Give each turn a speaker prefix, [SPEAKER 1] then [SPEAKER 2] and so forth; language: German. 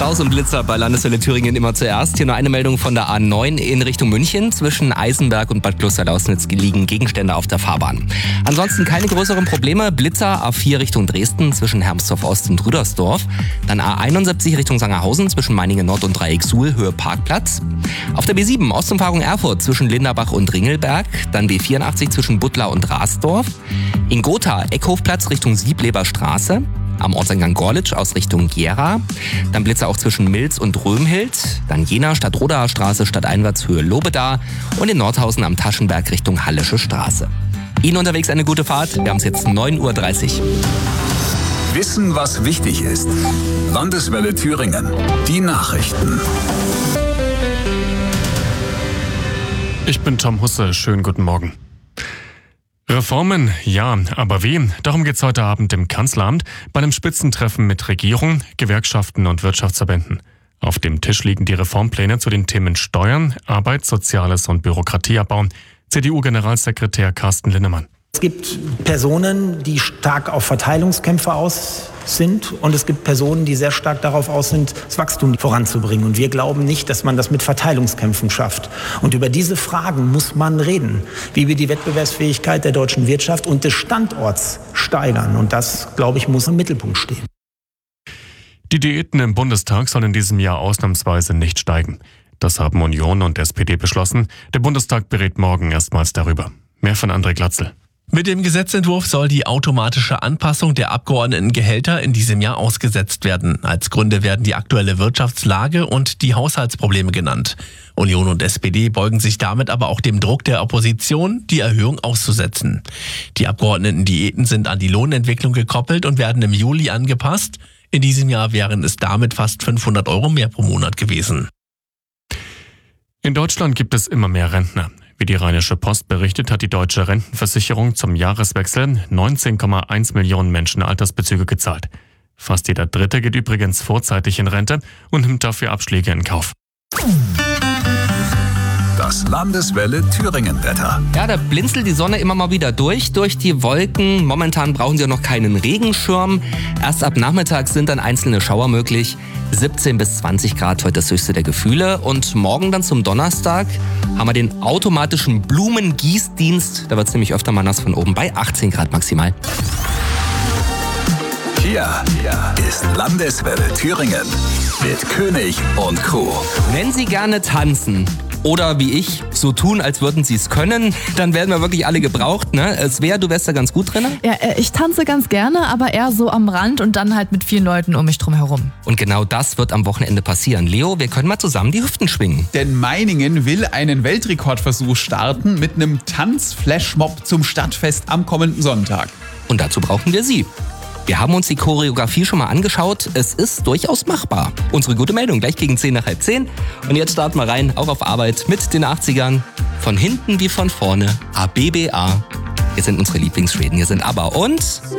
[SPEAKER 1] Staus und Blitzer bei Landeswelle Thüringen immer zuerst. Hier nur eine Meldung von der A9 in Richtung München. Zwischen Eisenberg und Bad Klosterlausnitz liegen Gegenstände auf der Fahrbahn. Ansonsten keine größeren Probleme. Blitzer A4 Richtung Dresden zwischen Hermsdorf Ost und Rüdersdorf. Dann A71 Richtung Sangerhausen zwischen Meiningen Nord und Dreieck Suhl, Höhe Parkplatz. Auf der B7 Ostumfahrung Erfurt zwischen Linderbach und Ringelberg. Dann B84 zwischen Buttlar und Rasdorf. In Gotha Eckhofplatz Richtung Siebleber Straße. Am Ortseingang Gorlitz aus Richtung Gera. Dann Blitzer auch zwischen Milz und Römhild. Dann Jena Stadtrodaer Straße stadteinwärts Höhe Lobeda. Und in Nordhausen am Taschenberg Richtung Hallische Straße. Ihnen unterwegs eine gute Fahrt. Wir haben es jetzt 9:30 Uhr.
[SPEAKER 2] Wissen, was wichtig ist. Landeswelle Thüringen. Die Nachrichten.
[SPEAKER 3] Ich bin Tom Husse. Schönen guten Morgen. Reformen, ja, aber wie? Darum geht's heute Abend im Kanzleramt bei einem Spitzentreffen mit Regierung, Gewerkschaften und Wirtschaftsverbänden. Auf dem Tisch liegen die Reformpläne zu den Themen Steuern, Arbeit, Soziales und Bürokratieabbau. CDU-Generalsekretär Carsten Linnemann.
[SPEAKER 4] Es gibt Personen, die stark auf Verteilungskämpfe aus sind, und es gibt Personen, die sehr stark darauf aus sind, das Wachstum voranzubringen. Und wir glauben nicht, dass man das mit Verteilungskämpfen schafft. Und über diese Fragen muss man reden, wie wir die Wettbewerbsfähigkeit der deutschen Wirtschaft und des Standorts steigern. Und das, glaube ich, muss im Mittelpunkt stehen.
[SPEAKER 3] Die Diäten im Bundestag sollen in diesem Jahr ausnahmsweise nicht steigen. Das haben Union und SPD beschlossen. Der Bundestag berät morgen erstmals darüber. Mehr von André Glatzel.
[SPEAKER 5] Mit dem Gesetzentwurf soll die automatische Anpassung der Abgeordnetengehälter in diesem Jahr ausgesetzt werden. Als Gründe werden die aktuelle Wirtschaftslage und die Haushaltsprobleme genannt. Union und SPD beugen sich damit aber auch dem Druck der Opposition, die Erhöhung auszusetzen. Die Abgeordnetendiäten sind an die Lohnentwicklung gekoppelt und werden im Juli angepasst. In diesem Jahr wären es damit fast 500 € mehr pro Monat gewesen.
[SPEAKER 3] In Deutschland gibt es immer mehr Rentner. Wie die Rheinische Post berichtet, hat die Deutsche Rentenversicherung zum Jahreswechsel 19,1 Millionen Menschen Altersbezüge gezahlt. Fast jeder Dritte geht übrigens vorzeitig in Rente und nimmt dafür Abschläge in Kauf.
[SPEAKER 2] Das Landeswelle Thüringen-Wetter.
[SPEAKER 1] Ja, da blinzelt die Sonne immer mal wieder durch die Wolken. Momentan brauchen Sie auch noch keinen Regenschirm. Erst ab Nachmittag sind dann einzelne Schauer möglich. 17 bis 20 Grad heute das höchste der Gefühle. Und morgen dann zum Donnerstag haben wir den automatischen Blumengießdienst. Da wird es nämlich öfter mal nass von oben bei 18 Grad maximal.
[SPEAKER 2] Hier ist Landeswelle Thüringen mit König und Crew.
[SPEAKER 1] Wenn Sie gerne tanzen oder wie ich so tun, als würden Sie es können, dann werden wir wirklich alle gebraucht. Ne? Svea, du wärst da ganz gut drin?
[SPEAKER 6] Ja, ich tanze ganz gerne, aber eher so am Rand und dann halt mit vielen Leuten um mich drum herum.
[SPEAKER 1] Und genau das wird am Wochenende passieren. Leo, wir können mal zusammen die Hüften schwingen.
[SPEAKER 7] Denn Meiningen will einen Weltrekordversuch starten mit einem Tanz-Flashmob zum Stadtfest am kommenden Sonntag.
[SPEAKER 1] Und dazu brauchen wir Sie. Wir haben uns die Choreografie schon mal angeschaut. Es ist durchaus machbar. Unsere gute Meldung gleich gegen 10:10. Und jetzt starten wir rein, auch auf Arbeit mit den 80ern. Von hinten wie von vorne. ABBA. Hier sind unsere Lieblingsschweden. Hier sind ABBA und...